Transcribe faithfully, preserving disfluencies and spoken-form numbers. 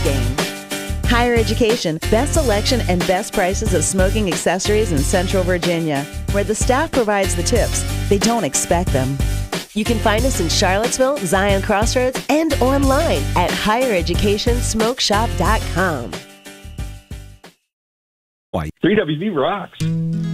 game. Higher Education, best selection and best prices of smoking accessories in Central Virginia, where the staff provides the tips. They don't expect them. You can find us in Charlottesville, Zion Crossroads, and online at higher education smoke shop dot com. three W V rocks.